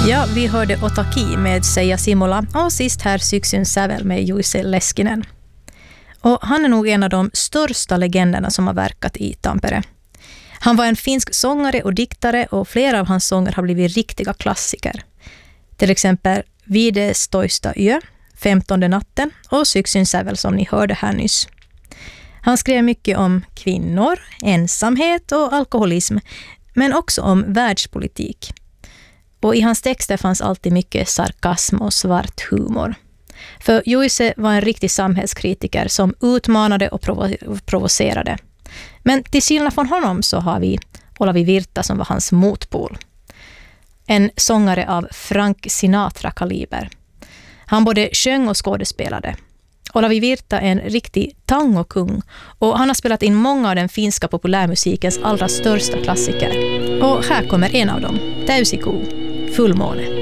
Ja, vi hörde Otaki med Seija Simola och sist här Syksyn Sävel med Juise Leskinen. Och han är nog en av de största legenderna som har verkat i Tampere. Han var en finsk sångare och diktare och flera av hans sånger har blivit riktiga klassiker. Till exempel Vides toista yö, 15:e natten och Syksyn Sävel som ni hörde här nyss. Han skrev mycket om kvinnor, ensamhet och alkoholism, men också om världspolitik. Och i hans texter fanns alltid mycket sarkasm och svart humor. För Juise var en riktig samhällskritiker som utmanade och provocerade. Men till skillnad från honom så har vi Olavi Virta som var hans motpol. En sångare av Frank Sinatra-kaliber. Han både sjöng och skådespelade. Olavi Virta är en riktig tangokung och han har spelat in många av den finska populärmusikens allra största klassiker. Och här kommer en av dem, Täysikuu, Fullmåne.